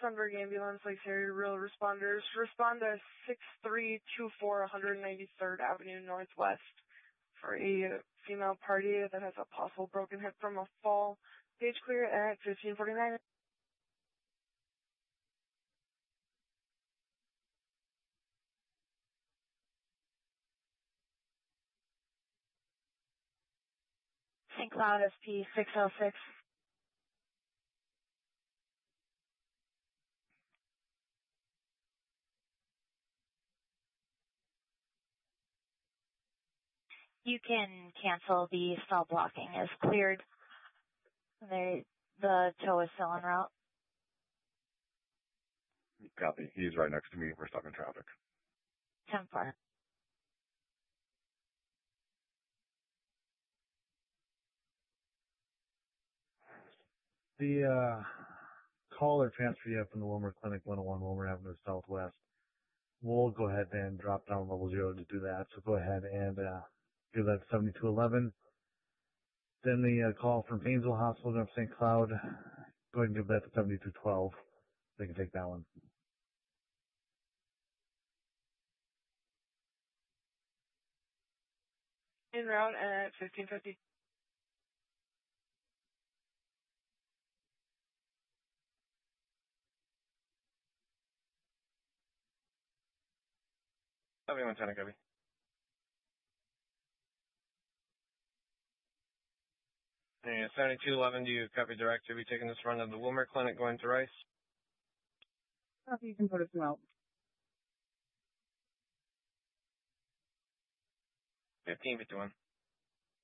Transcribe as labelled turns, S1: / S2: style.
S1: Sunburg Ambulance, Lake Harry Real Responders. Respond to 6324 193rd Avenue Northwest for a female party that has a possible broken hip from a fall. Stage clear at 1549. St. Cloud SP 606.
S2: You can cancel. The stall blocking is cleared. The tow is still en route.
S3: Copy. He's right next to me. We're stuck in traffic.
S2: 10-4.
S4: The caller transfer you from the Wilmer Clinic, 101 Wilmer Avenue Southwest. We'll go ahead and drop down level 0 to do that. So go ahead and give that 7211. Then the call from Painesville Hospital to St. Cloud. Go ahead and give that to 7212. They can take that one.
S1: En route at 1550.
S5: Everyone, Lieutenant Gubby. Yeah, 7211, do you copy direct? To be taking this run of the Wilmer Clinic going to Rice?
S6: Copy, you can put us out.
S5: 1551.